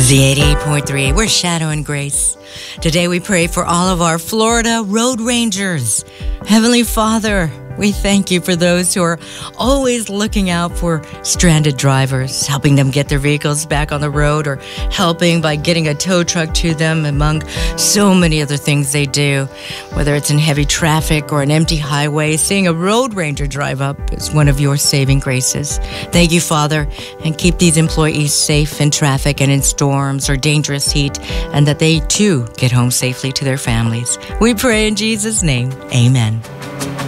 Z88.3, we're Shadow and Grace. Today we pray for all of our Florida road rangers. Heavenly Father, we thank you for those who are always looking out for stranded drivers, helping them get their vehicles back on the road or helping by getting a tow truck to them, among so many other things they do. Whether it's in heavy traffic or an empty highway, seeing a road ranger drive up is one of your saving graces. Thank you, Father, and keep these employees safe in traffic and in storms or dangerous heat, and that they too get home safely to their families. We pray in Jesus' name. Amen.